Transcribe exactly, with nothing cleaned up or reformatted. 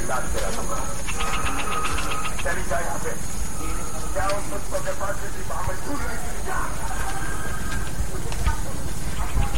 इलाज करा दूंगा। चली जाए यहाँ पे, क्या उस मुझको के पास किसी